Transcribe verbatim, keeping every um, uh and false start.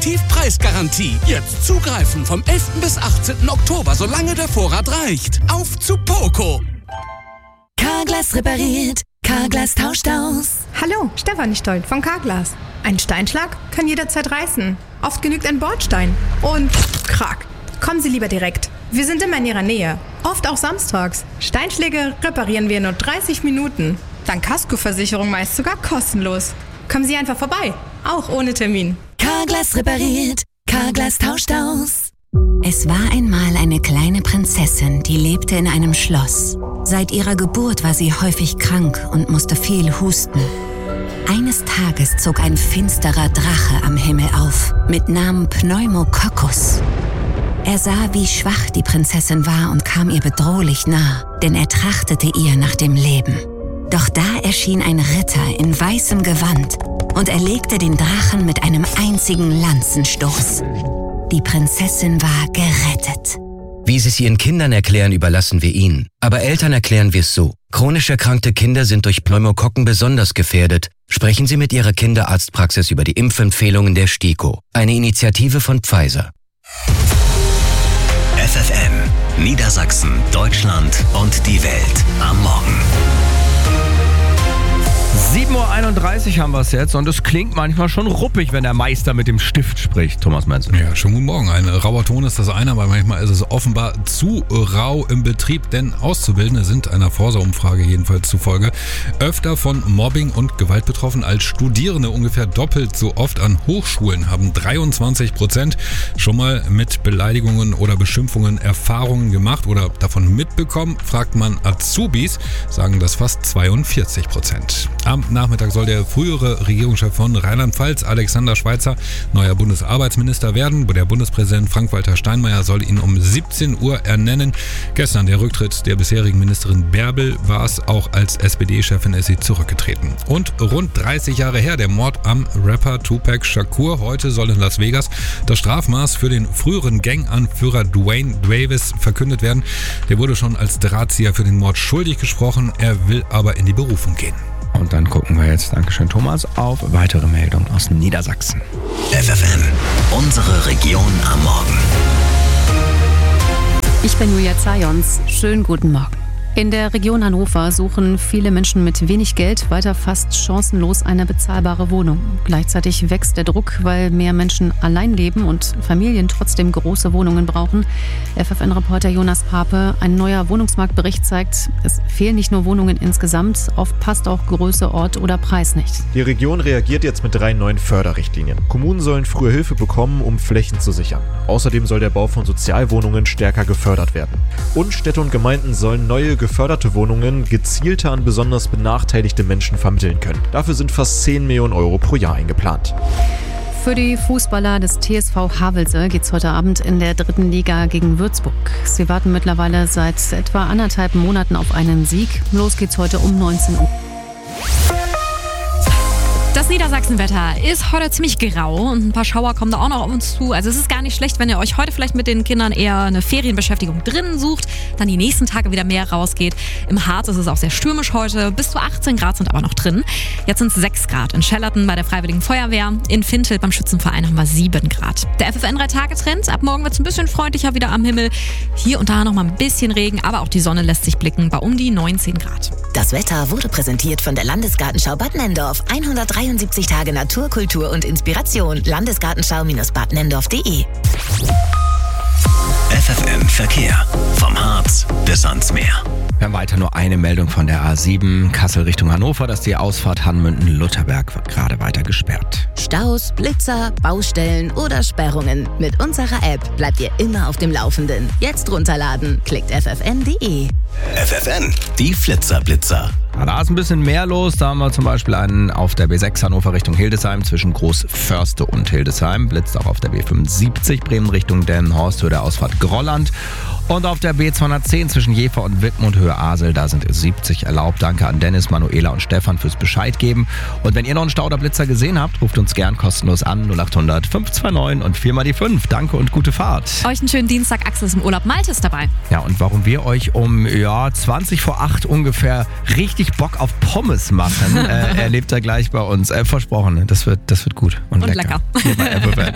Exklusivpreisgarantie. Jetzt zugreifen vom elften bis achtzehnten Oktober, solange der Vorrat reicht. Auf zu Poco. Carglass repariert, Carglass tauscht aus. Hallo, Stefanie Stolt von Carglass. Ein Steinschlag kann jederzeit reißen. Oft genügt ein Bordstein. Und krack. Kommen Sie lieber direkt. Wir sind immer in Ihrer Nähe. Oft auch samstags. Steinschläge reparieren wir in nur dreißig Minuten. Dank Kaskoversicherung meist sogar kostenlos. Kommen Sie einfach vorbei. Auch ohne Termin. Carglass repariert, Carglass tauscht aus. Es war einmal eine kleine Prinzessin, die lebte in einem Schloss. Seit ihrer Geburt war sie häufig krank und musste viel husten. Eines Tages zog ein finsterer Drache am Himmel auf, mit Namen Pneumococcus. Er sah, wie schwach die Prinzessin war und kam ihr bedrohlich nah, denn er trachtete ihr nach dem Leben. Doch da erschien ein Ritter in weißem Gewand und erlegte den Drachen mit einem einzigen Lanzenstoß. Die Prinzessin war gerettet. Wie Sie es Ihren Kindern erklären, überlassen wir Ihnen. Aber Eltern erklären wir es so. Chronisch erkrankte Kinder sind durch Pneumokokken besonders gefährdet. Sprechen Sie mit Ihrer Kinderarztpraxis über die Impfempfehlungen der STIKO, eine Initiative von Pfizer. F F M, Niedersachsen, Deutschland und die Welt am Morgen. sieben Uhr einunddreißig haben wir es jetzt und es klingt manchmal schon ruppig, wenn der Meister mit dem Stift spricht. Thomas Menzel. Ja, schönen guten Morgen. Ein rauer Ton ist das eine, aber manchmal ist es offenbar zu rau im Betrieb, denn Auszubildende sind einer Forsa-Umfrage jedenfalls zufolge öfter von Mobbing und Gewalt betroffen als Studierende. Ungefähr doppelt so oft an Hochschulen haben dreiundzwanzig Prozent schon mal mit Beleidigungen oder Beschimpfungen Erfahrungen gemacht oder davon mitbekommen. Fragt man Azubis, sagen das fast zweiundvierzig Prozent. Am Nachmittag soll der frühere Regierungschef von Rheinland-Pfalz, Alexander Schweitzer, neuer Bundesarbeitsminister werden. Der Bundespräsident Frank-Walter Steinmeier soll ihn um siebzehn Uhr ernennen. Gestern der Rücktritt der bisherigen Ministerin Bärbel war es. Auch als S P D-Chefin ist sie zurückgetreten. Und rund dreißig Jahre her, der Mord am Rapper Tupac Shakur. Heute soll in Las Vegas das Strafmaß für den früheren Ganganführer Dwayne Davis verkündet werden. Der wurde schon als Drahtzieher für den Mord schuldig gesprochen. Er will aber in die Berufung gehen. Und dann gucken wir jetzt, Dankeschön Thomas, auf weitere Meldungen aus Niedersachsen. F F M, unsere Region am Morgen. Ich bin Julia Zayons. Schönen guten Morgen. In der Region Hannover suchen viele Menschen mit wenig Geld weiter fast chancenlos eine bezahlbare Wohnung. Gleichzeitig wächst der Druck, weil mehr Menschen allein leben und Familien trotzdem große Wohnungen brauchen. F F N-Reporter Jonas Pape, ein neuer Wohnungsmarktbericht zeigt, es fehlen nicht nur Wohnungen insgesamt, oft passt auch Größe, Ort oder Preis nicht. Die Region reagiert jetzt mit drei neuen Förderrichtlinien. Kommunen sollen früher Hilfe bekommen, um Flächen zu sichern. Außerdem soll der Bau von Sozialwohnungen stärker gefördert werden. Und Städte und Gemeinden sollen neue geförderte Wohnungen gezielter an besonders benachteiligte Menschen vermitteln können. Dafür sind fast zehn Millionen Euro pro Jahr eingeplant. Für die Fußballer des T S V Havelse geht's heute Abend in der dritten Liga gegen Würzburg. Sie warten mittlerweile seit etwa anderthalb Monaten auf einen Sieg. Los geht's heute um neunzehn Uhr. Das Niedersachsenwetter ist heute ziemlich grau und ein paar Schauer kommen da auch noch auf uns zu. Also es ist gar nicht schlecht, wenn ihr euch heute vielleicht mit den Kindern eher eine Ferienbeschäftigung drinnen sucht, dann die nächsten Tage wieder mehr rausgeht. Im Harz ist es auch sehr stürmisch heute, bis zu achtzehn Grad sind aber noch drin. Jetzt sind es sechs Grad in Schellerten bei der Freiwilligen Feuerwehr, in Fintel beim Schützenverein haben wir sieben Grad. Der F F N drei Tage Trend, ab morgen wird es ein bisschen freundlicher wieder am Himmel. Hier und da noch mal ein bisschen Regen, aber auch die Sonne lässt sich blicken bei um die neunzehn Grad. Das Wetter wurde präsentiert von der Landesgartenschau Bad Nenndorf. hundertdreiundsiebzig Tage Natur, Kultur und Inspiration. Landesgartenschau-bad nendorf punkt de. F F M Verkehr. Vom Harz bis ans Meer. Wir haben weiter nur eine Meldung von der A sieben Kassel Richtung Hannover, dass die Ausfahrt Hanmünden-Lutherberg wird gerade weiter gesperrt. Staus, Blitzer, Baustellen oder Sperrungen. Mit unserer App bleibt ihr immer auf dem Laufenden. Jetzt runterladen. Klickt f f n punkt de. F F N, die Flitzer-Blitzer. Ja, da ist ein bisschen mehr los. Da haben wir zum Beispiel einen auf der B sechs Hannover Richtung Hildesheim zwischen Großförste und Hildesheim. Blitzt auch auf der B fünfundsiebzig Bremen Richtung Delmenhorst, Höhe der Ausfahrt Grolland. Und auf der B zweihundertzehn zwischen Jever und Wittmund, Höhe Asel, da sind siebzig erlaubt. Danke an Dennis, Manuela und Stefan fürs Bescheid geben. Und wenn ihr noch einen Stau oder Blitzer gesehen habt, ruft uns gern kostenlos an null acht hundert fünf zwei neun und vier mal die fünf. Danke und gute Fahrt. Euch einen schönen Dienstag. Axel ist im Urlaub. Malte ist dabei. Ja, und warum wir euch um ja, zwanzig vor acht ungefähr richtig Bock auf Pommes machen, äh, erlebt er gleich bei uns. Äh, versprochen, das wird, das wird gut und, und lecker. lecker. Hier bei